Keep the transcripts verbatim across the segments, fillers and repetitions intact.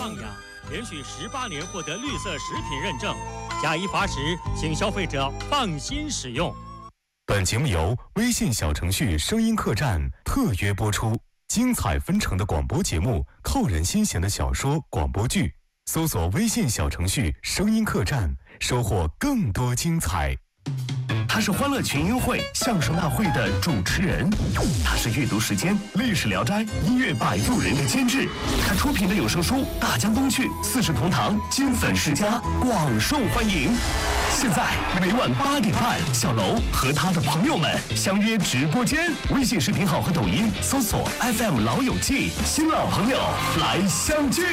放养，连续十八年获得绿色食品认证，加以发食，请消费者放心使用。 本节目由微信小程序声音客栈特约播出，精彩纷呈的广播节目，扣人心弦的小说、广播剧，搜索微信小程序声音客栈，收获更多精彩。 他是欢乐群英会相声大会的主持人，他是阅读时间历史聊斋音乐摆渡人的监制，他出品的有声书《大江东去》四世同堂金粉世家广受欢迎。现在每晚八点半，小楼和他的朋友们相约直播间，微信视频号和抖音搜索 F M 老友记，新老朋友来相聚。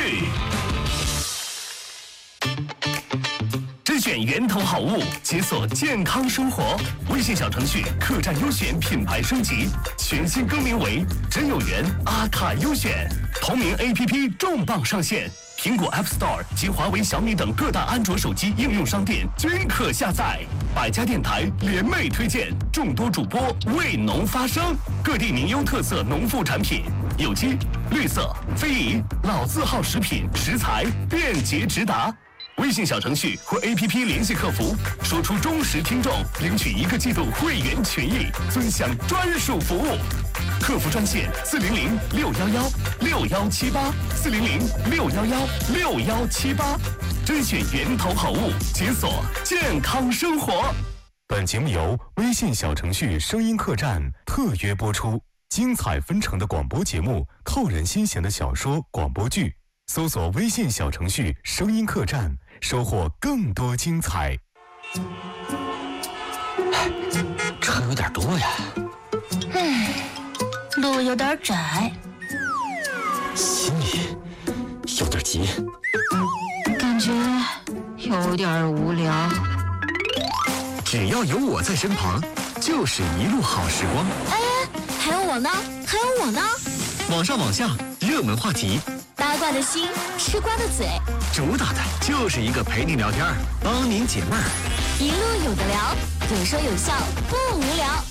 甄选源头好物，解锁健康生活。微信小程序客栈优选品牌升级，全新更名为真有缘阿卡优选。同名 A P P 重磅上线，苹果 App Store 及华为、小米等各大安卓手机应用商店均可下载。百家电台联袂推荐，众多主播为农发声，各地名优特色农副产品，有机、绿色、非遗、老字号食品食材便捷直达。微信小程序或 A P P 联系客服，说出忠实听众，领取一个季度会员权益，尊享专属服务。客服专线四零零六幺幺六幺七八四零零六幺幺六幺七八，甄选源头好物，解锁健康生活。 本节目由微信小程序声音客栈特约播出，精彩纷呈的广播节目，扣人心弦的小说、广播剧，搜索微信小程序声音客栈，收获更多精彩。 车有点多呀， 唉，路有点窄， 心里有点急， 感觉有点无聊。 只要有我在身旁，就是一路好时光。 哎，还有我呢，还有我呢。 网上网下，热门话题， 八卦的心，吃瓜的嘴， 主打的就是一个陪您聊天，帮您解闷儿， 一路有的聊，有说有笑，不无聊。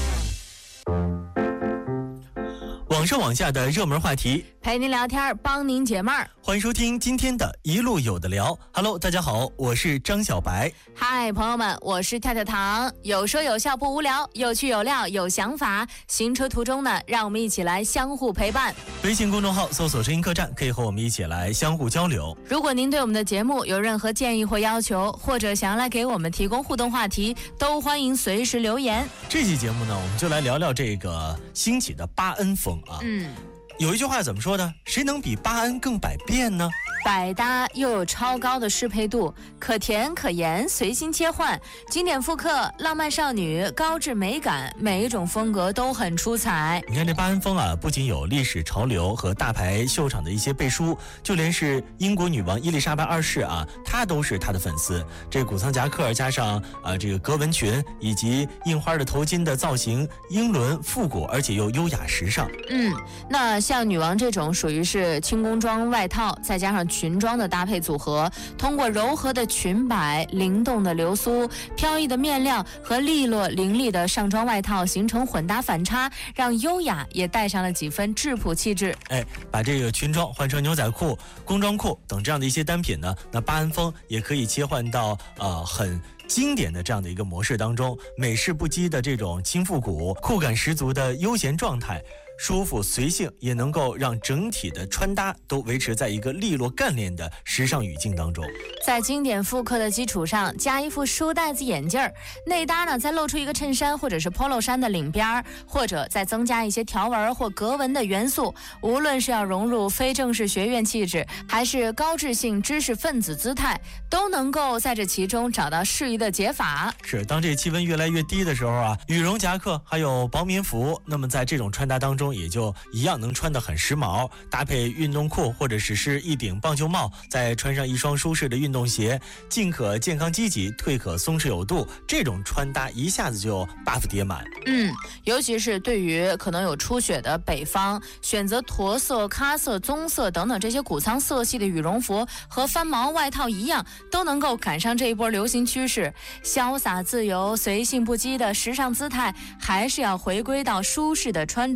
网上网下的热门话题， 陪您聊天，帮您解闷儿。 欢迎收听今天的一路有的聊。Hello， 大家好，我是张小白。 嗨，朋友们，我是跳跳糖。有说有笑不无聊，有趣有料有想法。行车途中呢，让我们一起来相互陪伴。 微信公众号搜索声音客栈，可以和我们一起来相互交流。 如果您对我们的节目有任何建议或要求，或者想要来给我们提供互动话题，都欢迎随时留言。 这期节目呢，我们就来聊聊这个兴起的八恩风啊。 嗯， 有一句话怎么说的？谁能比八恩更百变呢？ 百搭又有超高的适配度，可甜可盐，随心切换，经典复刻，浪漫少女，高质美感，每一种风格都很出彩。 你看这八恩风啊，不仅有历史潮流和大牌秀场的一些背书，就连是英国女王伊丽莎白二世啊，她都是她的粉丝。这古桑夹克加上啊这个格纹裙以及印花的头巾的造型，英伦复古，而且又优雅时尚。 嗯，那像女王这种属于是轻工装外套，再加上裙装的搭配组合，通过柔和的裙摆、灵动的流苏、飘逸的面料和利落凌厉的上装外套形成混搭反差，让优雅也带上了几分质朴气质。 哎，把这个裙装换成牛仔裤、工装裤等这样的一些单品呢，那八恩风也可以切换到呃很经典的这样的一个模式当中，美式不羁的这种轻复古，酷感十足的悠闲状态，舒服随性，也能够让整体的穿搭都维持在一个利落干练的时尚语境当中。 在经典复刻的基础上，加一副书带子眼镜儿，内搭呢再露出一个衬衫或者是 polo 衫的领边儿，或者再增加一些条纹或格纹的元素。无论是要融入非正式学院气质，还是高质性知识分子姿态，都能够在这其中找到适宜的解法。 是，当这气温越来越低的时候啊，羽绒夹克还有薄棉服，那么在这种穿搭当中也就一样能穿得很时髦，搭配运动裤或者只是一顶棒球帽，再穿上一双舒适的运动鞋，进可健康积极，退可松弛有度，这种穿搭一下子就 buff 叠满。 嗯，尤其是对于可能有初雪的北方，选择驼色、咖色、棕色等等这些谷仓色系的羽绒服和翻毛外套一样，都能够赶上这一波流行趋势。潇洒自由、随性不羁的时尚姿态，还是要回归到舒适的穿着体验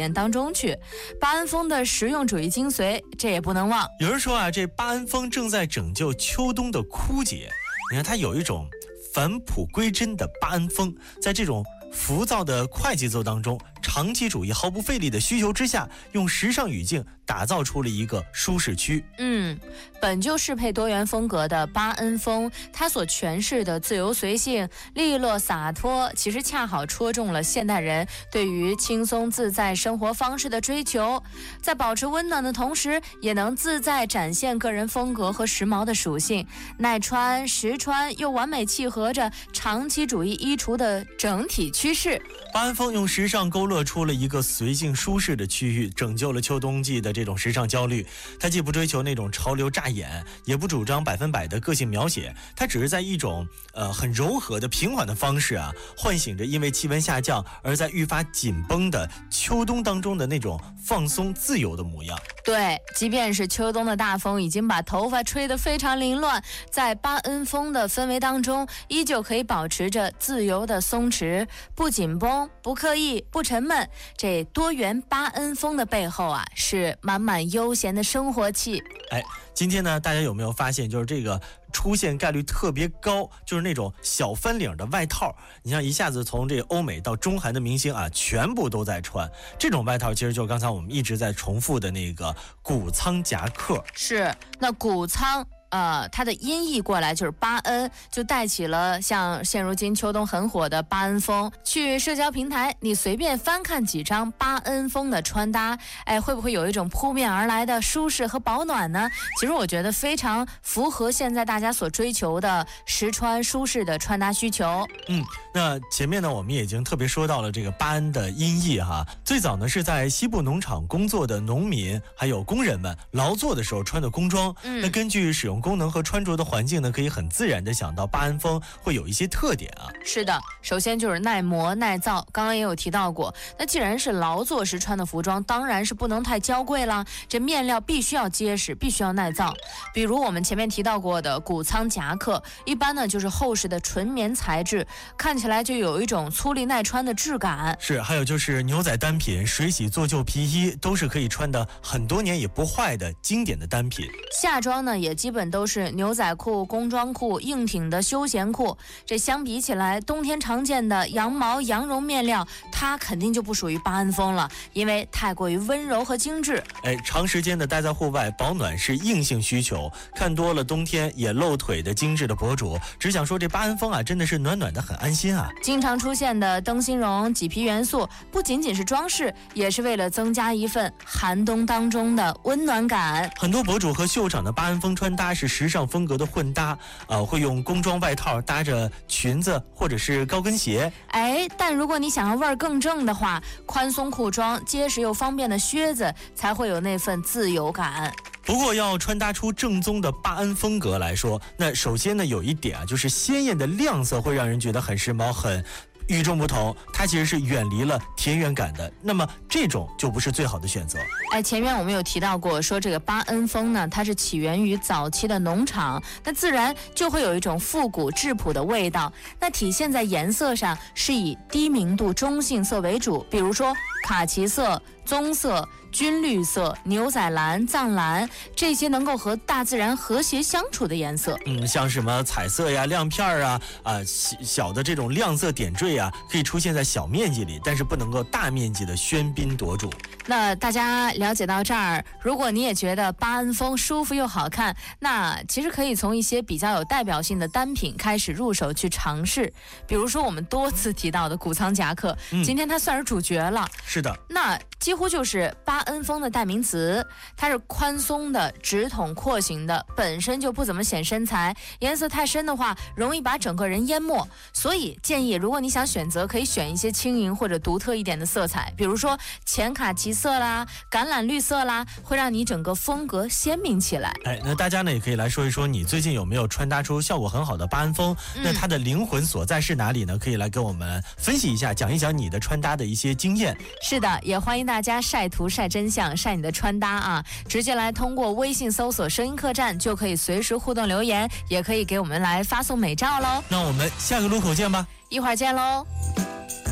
验当中去。巴恩风的实用主义精髓，这也不能忘。 有人说啊，这巴恩风正在拯救秋冬的枯竭。你看，它有一种返璞归真的巴恩风，在这种浮躁的快节奏当中，长期主义毫不费力的需求之下，用时尚语境打造出了一个舒适区。 嗯，本就适配多元风格的巴恩风，它所诠释的自由随性、利落洒脱，其实恰好戳中了现代人对于轻松自在生活方式的追求，在保持温暖的同时，也能自在展现个人风格和时髦的属性，耐穿、实穿，又完美契合着长期主义衣橱的整体趋势。 巴恩风用时尚勾勒出了一个随性舒适的区域，拯救了秋冬季的这种时尚焦虑。它既不追求那种潮流炸眼，也不主张百分百的个性描写，它只是在一种呃很柔和的平缓的方式啊，唤醒着因为气温下降而在愈发紧绷的秋冬当中的那种放松自由的模样。 对，即便是秋冬的大风已经把头发吹得非常凌乱，在巴恩风的氛围当中，依旧可以保持着自由的松弛，不紧绷，不刻意，不沉闷。这多元巴恩风的背后啊，是满满悠闲的生活气。 哎，今天呢，大家有没有发现，就是这个出现概率特别高，就是那种小翻领的外套。你像一下子从这个欧美到中韩的明星啊，全部都在穿这种外套，其实就是刚才我们一直在重复的那个谷仓夹克。 是，那谷仓呃，它的音译过来就是巴恩，就带起了像现如今秋冬很火的巴恩风。去社交平台，你随便翻看几张巴恩风的穿搭，哎，会不会有一种扑面而来的舒适和保暖呢？其实我觉得非常符合现在大家所追求的实穿舒适的穿搭需求。 嗯，那前面呢，我们已经特别说到了这个巴恩的音译哈。最早呢是在西部农场工作的农民还有工人们劳作的时候穿的工装。嗯，那根据使用功能和穿着的环境呢，可以很自然的想到巴恩风会有一些特点啊。 是的，首先就是耐磨耐造，刚刚也有提到过。那既然是劳作时穿的服装，当然是不能太娇贵了，这面料必须要结实，必须要耐造。比如我们前面提到过的谷仓夹克，一般呢就是厚实的纯棉材质，看起来就有一种粗粝耐穿的质感。 是，还有就是牛仔单品、水洗做旧皮衣，都是可以穿的很多年也不坏的经典的单品。 夏装呢也基本都是牛仔裤、工装裤、硬挺的休闲裤。这相比起来，冬天常见的羊毛、羊绒面料，它肯定就不属于巴恩风了，因为太过于温柔和精致。 哎，长时间的待在户外，保暖是硬性需求。看多了冬天也露腿的精致的博主，只想说这巴恩风啊，真的是暖暖的，很安心啊。 经常出现的灯芯绒、麂皮元素，不仅仅是装饰，也是为了增加一份寒冬当中的温暖感。 很多博主和秀场的巴恩风穿搭是时尚风格的混搭，呃，会用工装外套搭着裙子或者是高跟鞋。 哎，但如果你想要味儿更正的话，宽松裤装、结实又方便的靴子，才会有那份自由感。 不过要穿搭出正宗的巴恩风格来说，那首先呢有一点啊，就是鲜艳的亮色会让人觉得很时髦，很与众不同，它其实是远离了田园感的，那么这种就不是最好的选择。 哎，前面我们有提到过，说这个巴恩风呢，它是起源于早期的农场，那自然就会有一种复古质朴的味道。那体现在颜色上，是以低明度中性色为主，比如说卡其色、棕色、军绿色、牛仔蓝、藏蓝，这些能够和大自然和谐相处的颜色。 嗯，像什么彩色呀、亮片啊、啊小的这种亮色点缀啊，可以出现在小面积里，但是不能够大面积的喧宾夺主。 那大家了解到这儿，如果你也觉得巴恩风舒服又好看，那其实可以从一些比较有代表性的单品开始入手去尝试。比如说我们多次提到的谷仓夹克，嗯、今天它算是主角了。 是的， 那几乎就是巴恩风的代名词。它是宽松的、直筒廓形的，本身就不怎么显身材，颜色太深的话，容易把整个人淹没。所以建议，如果你想选择，可以选一些轻盈或者独特一点的色彩，比如说浅卡其色啦、橄榄绿色啦，会让你整个风格鲜明起来。 哎，那大家呢也可以来说一说，你最近有没有穿搭出效果很好的巴恩风？嗯、那它的灵魂所在是哪里呢？可以来跟我们分析一下，讲一讲你的穿搭的一些经验。 是的，也欢迎大家晒图、晒真相、晒你的穿搭啊！直接来通过微信搜索“声音客栈”，就可以随时互动留言，也可以给我们来发送美照喽。 那我们下个路口见吧， 一会儿见喽。